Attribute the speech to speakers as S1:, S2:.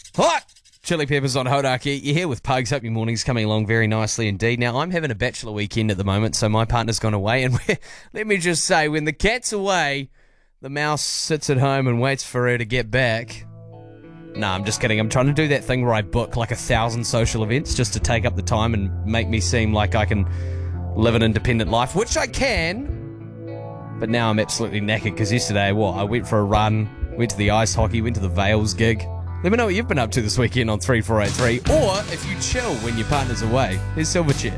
S1: Hot! Chili Peppers on Hodaki. You're here with Pugs. Hope your morning's coming along very nicely indeed. Now, I'm having a bachelor weekend at the moment, so my partner's gone away. And let me just say, when the cat's away, the mouse sits at home and waits for her to get back. Nah, I'm just kidding. I'm trying to do that thing where I book like 1,000 social events just to take up the time and make me seem like I can live an independent life, which I can. But now I'm absolutely knackered because yesterday, I went for a run, went to the ice hockey, went to the Vales gig. Let me know what you've been up to this weekend on 3483, or if you chill when your partner's away. Here's Silverchair.